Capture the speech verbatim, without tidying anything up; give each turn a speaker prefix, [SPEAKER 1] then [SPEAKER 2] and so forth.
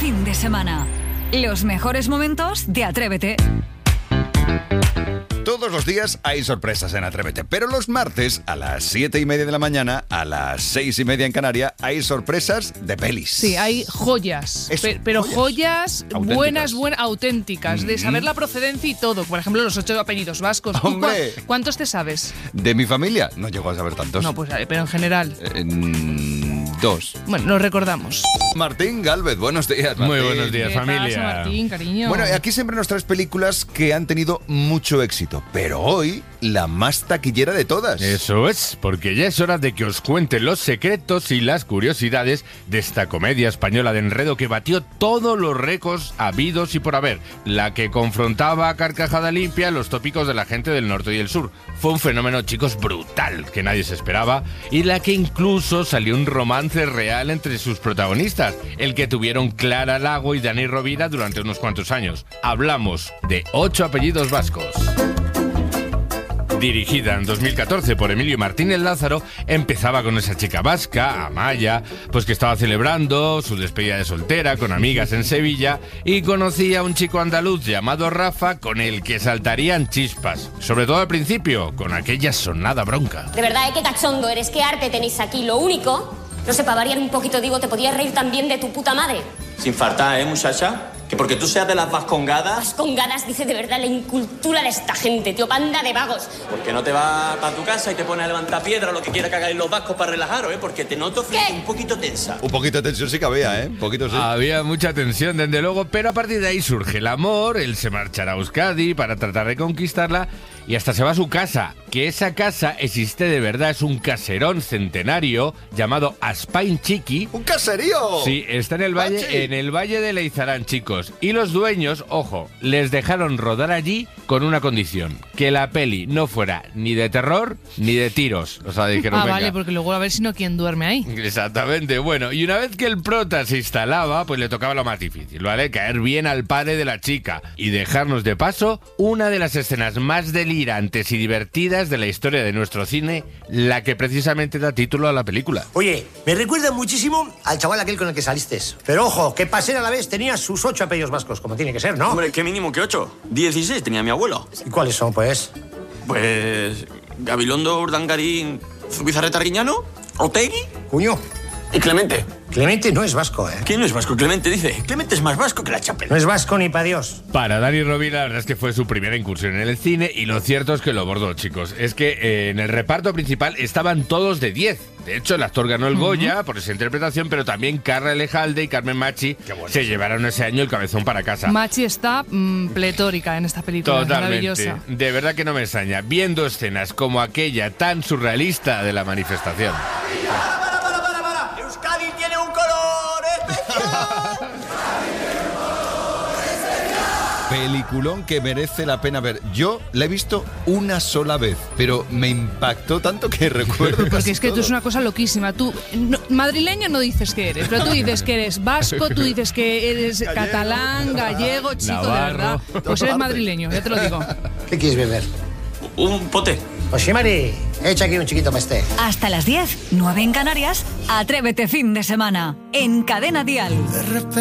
[SPEAKER 1] fin de semana. Los mejores momentos de Atrévete.
[SPEAKER 2] Todos los días hay sorpresas en Atrévete, pero los martes a las siete y media de la mañana, a las seis y media en Canarias, hay sorpresas de pelis.
[SPEAKER 3] Sí, hay joyas,
[SPEAKER 2] Eso,
[SPEAKER 3] pe- pero
[SPEAKER 2] joyas.
[SPEAKER 3] joyas,
[SPEAKER 2] Auténticas.
[SPEAKER 3] buenas, buenas, auténticas, de saber la procedencia y todo. Por ejemplo, los ocho apellidos vascos. ¿Tú
[SPEAKER 2] ¡Hombre!
[SPEAKER 3] cua- ¿Cuántos te sabes?
[SPEAKER 2] De mi familia, no llego a saber tantos.
[SPEAKER 3] No, pues pero en general.
[SPEAKER 2] Eh, mm, dos.
[SPEAKER 3] Bueno, los recordamos.
[SPEAKER 2] Martín Gálvez, buenos días, Martín.
[SPEAKER 4] Muy buenos días,
[SPEAKER 3] ¿Qué
[SPEAKER 4] familia.
[SPEAKER 3] pasa, Martín, cariño?
[SPEAKER 2] Bueno, aquí siempre nos traes películas que han tenido mucho éxito, pero hoy la más taquillera de todas.
[SPEAKER 4] Eso es, porque ya es hora de que os cuente los secretos y las curiosidades de esta comedia española de enredo que batió todos los récords habidos y por haber, la que confrontaba a carcajada limpia los tópicos de la gente del norte y el sur. Fue un fenómeno, chicos, brutal, que nadie se esperaba, y la que incluso salió un romance real entre sus protagonistas, el que tuvieron Clara Lago y Dani Rovira durante unos cuantos años. Hablamos de Ocho apellidos vascos. Dirigida en dos mil catorce por Emilio Martínez Lázaro, empezaba con esa chica vasca, Amaya, pues que estaba celebrando su despedida de soltera con amigas en Sevilla y conocía a un chico andaluz llamado Rafa con el que saltarían chispas, sobre todo al principio, con aquella sonada bronca.
[SPEAKER 5] De verdad, ¿eh? Qué cachondo eres, qué arte tenéis aquí. Lo único, no sé, para variar un poquito, digo, te podías reír también de tu puta madre.
[SPEAKER 6] Sin faltar, ¿eh, muchacha? Que porque tú seas de las vascongadas...
[SPEAKER 5] Vascongadas, dice de verdad la incultura de esta gente, tío, panda de vagos.
[SPEAKER 6] Porque no te vas para tu casa y te pones a levantar piedra o lo que quiera que hagáis los vascos para relajaros, ¿eh? Porque te noto
[SPEAKER 5] ¿Qué?
[SPEAKER 6] un poquito tensa.
[SPEAKER 2] Un poquito de tensión sí que había, ¿eh? Un poquito sí.
[SPEAKER 4] Había mucha tensión, desde luego, pero a partir de ahí surge el amor, él se marchará a Euskadi para tratar de conquistarla y hasta se va a su casa, que esa casa existe de verdad, es un caserón centenario llamado Aspain Txiki.
[SPEAKER 2] ¡Un caserío!
[SPEAKER 4] Sí, está en el valle,
[SPEAKER 2] Pachi.
[SPEAKER 4] en el valle de Leizarán, chicos. Y los dueños, ojo, les dejaron rodar allí con una condición: que la peli no fuera ni de terror ni de tiros. O sea, dijeron,
[SPEAKER 3] ah,
[SPEAKER 4] venga.
[SPEAKER 3] vale, porque luego a ver si no quién duerme ahí.
[SPEAKER 4] Exactamente, bueno, y una vez que el prota se instalaba, pues le tocaba lo más difícil, ¿vale? Caer bien al padre de la chica y dejarnos de paso una de las escenas más delirantes y divertidas de la historia de nuestro cine, la que precisamente da título a la película.
[SPEAKER 7] Oye, me recuerda muchísimo al chaval aquel con el que saliste. Pero ojo, que pasera a la vez tenía sus ocho apellidos vascos, como tiene que ser, ¿no?
[SPEAKER 6] Hombre, ¿qué mínimo que ocho? dieciséis tenía mi abuelo.
[SPEAKER 7] ¿Y cuáles son, pues?
[SPEAKER 6] Pues... Gabilondo, Urdangarín, Zubizarreta Arguiñano, Otegui
[SPEAKER 7] Cuño,
[SPEAKER 6] y Clemente.
[SPEAKER 7] Clemente no es vasco, ¿eh?
[SPEAKER 6] ¿Quién no es vasco? Clemente dice. Clemente es más vasco que la chapela.
[SPEAKER 7] No es vasco ni pa' Dios.
[SPEAKER 4] Para Dani Rovira, la verdad es que fue su primera incursión en el cine y lo cierto es que lo bordó, chicos. Es que eh, en el reparto principal estaban todos de diez. De hecho, el actor ganó el Goya por esa interpretación, pero también Carla Elejalde y Carmen Machi se llevaron ese año el cabezón para casa.
[SPEAKER 3] Machi está mm, pletórica en esta película,
[SPEAKER 4] Totalmente.
[SPEAKER 3] maravillosa.
[SPEAKER 4] De verdad que no me extraña, viendo escenas como aquella tan surrealista de la manifestación.
[SPEAKER 6] ¡Para, para, para, para, para! ¡Euskadi tiene un color especial!
[SPEAKER 2] Peliculón que merece la pena ver. Yo la he visto una sola vez, pero me impactó tanto que recuerdo casi
[SPEAKER 3] Porque es que tú
[SPEAKER 2] todo.
[SPEAKER 3] es una cosa loquísima. Tú, no, madrileño no dices que eres, pero tú dices que eres vasco, tú dices que eres catalán, gallego, chico,
[SPEAKER 4] Navarro.
[SPEAKER 3] de verdad. Pues eres madrileño, ya te lo digo.
[SPEAKER 7] ¿Qué quieres beber?
[SPEAKER 6] Un pote.
[SPEAKER 7] Oye, Mari, echa aquí un chiquito para este.
[SPEAKER 1] Hasta las diez, nueve en Canarias, Atrévete fin de semana. En Cadena Dial.